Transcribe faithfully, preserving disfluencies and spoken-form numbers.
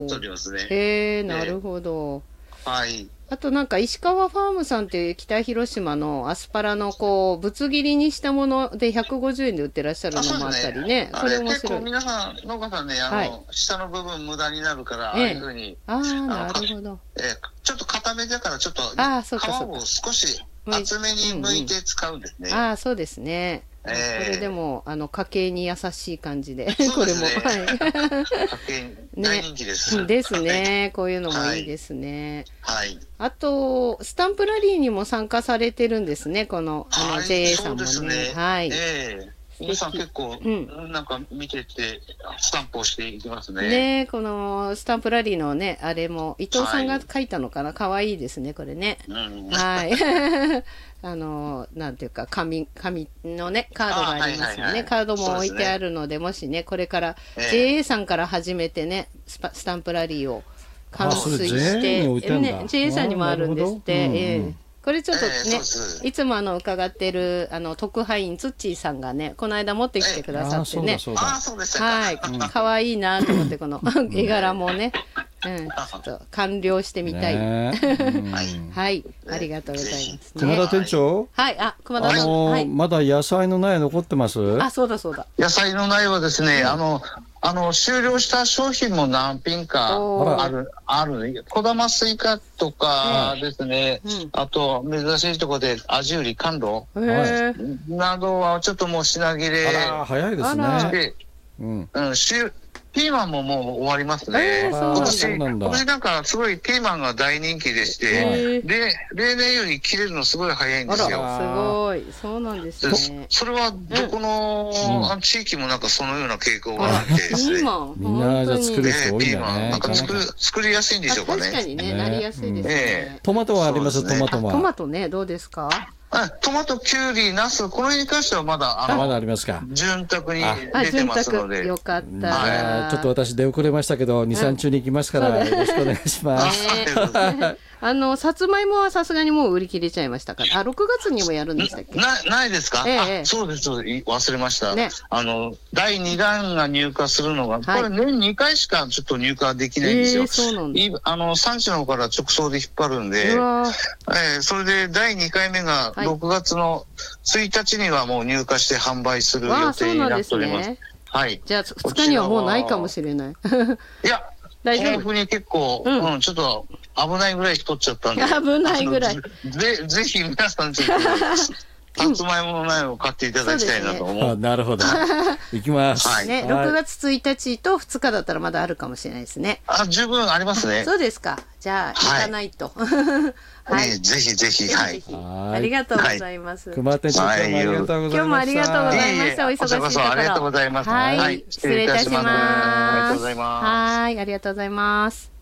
取りますね。 へえ、なるほど。 はい。 あとなんか石川ファームさんっていう北広島のアスパラのこうぶつ切りにしたものでひゃくごじゅうえんで売ってらっしゃるのもあったりね。 それ面白い。結構皆さん農家さんね、あの、はい、下の部分無駄になるから、ええ、ああいうふうに、 ああなるほど。 えー、ちょっと固めだからちょっと皮を少し厚めに剥いて使うんですね。 うんうん、ああそうですね。えー、これでもあの家計に優しい感じで、ね、これも、はい、 家計大人気です、 ね、ですね。こういうのもいいですね。 はい。 あとスタンプラリーにも参加されてるんですね。このあの、はい、ジェーエー さんもね。 そうですね。 はい。 えー皆さん結構、うん、なんか見ててスタンプをしていきますね。 ね、このスタンプラリーのねあれも伊藤さんが書いたのかな、可愛いですねこれね。うん、はい。あのなんていうか紙紙のねカードがありますよね。はいはいはい、カードも置いてあるので、もしねこれから ジェーエー さんから始めてねスパスタンプラリーを完遂して、ね、ジェーエー さんにもあるんですって。うんうん、えーこれちょっとね、えー、いつもあの伺ってるあの特派員ツッチーさんがねこの間持ってきてくださってね、はい、可愛いなと思ってこの絵柄もね、うん、ちょっと完了してみたい、ね、はい、ありがとうございます、ね、 熊田店長、 はい、あ、熊田さん、 あのーはい、まだ野菜の苗残ってます？ あ、そうだそうだ。 野菜の苗はですね、うん、あのあの終了した商品も何品かあるある小玉スイカとかですね、うん、あと珍しいところでアジウリ甘露などはちょっともう品切れ。 あら早いですね。 うん、うん、ピーマンももう終わりますね。 えー、そう今年、今年なんかすごいピーマンが大人気でして、で、例年より切れるのすごい早いんですよ。 すごい。そうなんですね。 それはどこの、うん、地域もなんかそのような傾向があってですね。 ピーマンみんなじゃ作る人多いんだね。ピーマンなんか作る、作りやすいんでしょうかね。 確かにね、なりやすいですね。 トマトはあります、トマトは。 トマトね、どうですか？ トマト、キュウリ、ナス、この辺に関してはまだ、あの、 まだありますか。 潤沢に出てますので。 よかった。 ちょっと私出遅れましたけど、に、さん中に行きますから、よろしくお願いします。 あの、さつまいもはさすがにもう売り切れちゃいましたから。あ、ろくがつにもやるんでしたっけ？ な、ないですか？あ、そうです、そうです。忘れました。あの、だいに弾が入荷するのが、これ年にかいしかちょっと入荷できないんですよ。 そうなんだ。 あの、産地の方から直送で引っ張るんで、それでだいにかいめがろくがつのついたちにはもう入荷して販売する予定になっております。はい。 じゃあふつかにはもうないかもしれない。 いや、大丈夫。このに結構、うん、ちょっと危ないぐらい太っちゃったんで。 危ないぐらい。 ぜ、ぜひ皆さんちょっと、さつまいもの苗を買っていただきたいなと思う。 なるほど。行きます。 はい。ね、ろくがつついたちとふつかだったらまだあるかもしれないですね。 あ、十分ありますね。 そうですか。じゃあ、行かないと。 はい。ぜひぜひ、はい。 ありがとうございます。 熊手長、ありがとうございます。 今日もありがとうございました。お忙しいところ。 ありがとうございます。 はい。失礼いたします。ありがとうございます。 はい。ありがとうございます。